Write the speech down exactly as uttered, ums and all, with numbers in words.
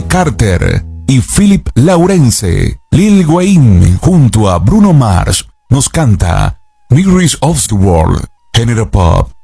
Kevin Carter y Philip Lawrence. Lil Wayne junto a Bruno Mars nos canta Mirrors of the World, género pop.